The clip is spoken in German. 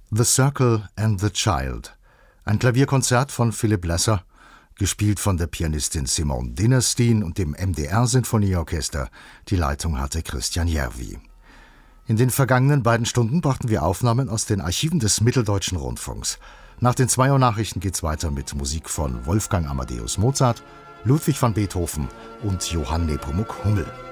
The Circle and the Child, ein Klavierkonzert von Philipp Lesser, gespielt von der Pianistin Simone Dinnerstein und dem MDR-Sinfonieorchester. Die Leitung hatte Christian Järvi. In den vergangenen beiden Stunden brachten wir Aufnahmen aus den Archiven des Mitteldeutschen Rundfunks. Nach den 2 Uhr Nachrichten geht's weiter mit Musik von Wolfgang Amadeus Mozart, Ludwig van Beethoven und Johann Nepomuk Hummel.